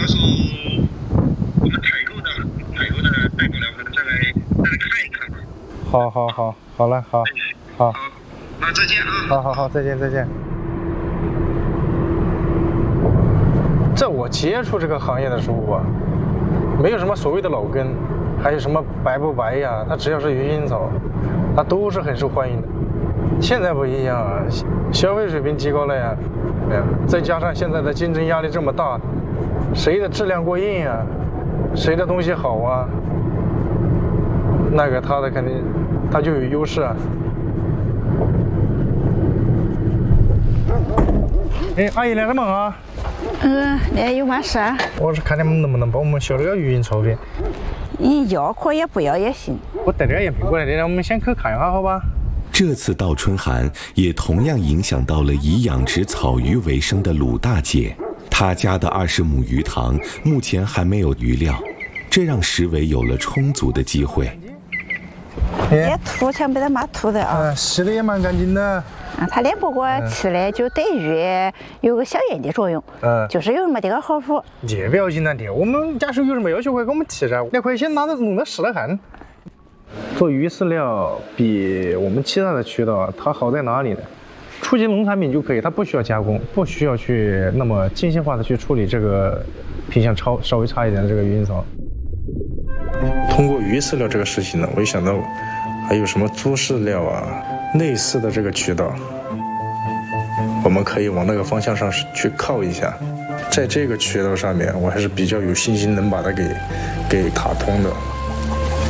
时候我们采购的带过来，我们再来看一看吧。 好了，好， 那再见啊。 好，再见。在我接触这个行业的时候啊，没有什么所谓的老根，还有什么白不白呀，它只要是鱼腥草，它都是很受欢迎的。现在不一样啊，消费水平提高了呀，再加上现在的竞争压力这么大，谁的质量过硬啊，谁的东西好啊，那个他的肯定他就有优势啊。哎，阿姨来什么啊？ 那有嘛事啊？ 我是看你们能不能帮我们销这个鱼腥草的。 你要可以，不要也行。 我带点样品过来的，让我们先去看一下，好吧？ 这次倒春寒也同样影响到了以养殖草鱼为生的鲁大姐，她家的20亩鱼塘目前还没有鱼料，这让石伟有了充足的机会。 这土全被他妈吐的啊！ 洗的也蛮干净的。 它连不过吃的就等于有个消炎的作用，就是有那么点个好处。 这不要紧的，我们家属有什么要求可以给我们提噻，你可以先拿着弄着试来看。做鱼饲料比我们其他的渠道它好在哪里呢？初级农产品就可以，它不需要加工，不需要去那么精细化的去处理这个品相稍微差一点的这个鱼腥草。通过鱼饲料这个事情呢，我一想到还有什么猪饲料啊，类似的这个渠道，我们可以往那个方向上去靠一下。在这个渠道上面，我还是比较有信心能把它给打通的。